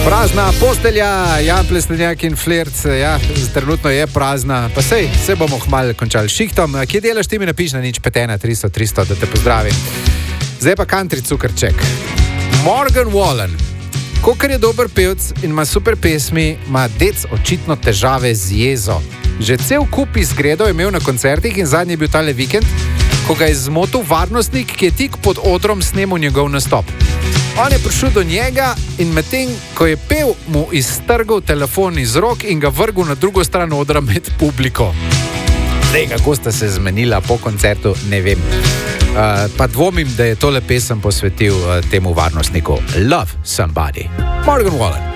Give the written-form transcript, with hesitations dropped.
Prazna postelja, Jan Plestenjak in Flirt, ja, trenutno je prazna, pa se bomo hmalo končali šihtom. Kje delaš, ti mi napiš na 051 300 300, da te pozdravim. Zdaj pa country cukrček. Morgan Wallen, kokar je dober pevc in ima super pesmi, ima dec očitno težave z jezo. Že cel kup izgredov je imel na koncertih in zadnji je bil tale vikend, ko ga je zmotil varnostnik, ki je tik pod odrom snemal njegov nastop. On je prišel do njega in medtem, ko je pel, mu iztrgal telefon iz rok in ga vrgel na drugo stran odra med publiko. Zdaj, kako sta se zmenila po koncertu, ne vem. Pa dvomim, da je tole pesem posvetil temu varnostniku. Love Somebody. Morgan Wallen.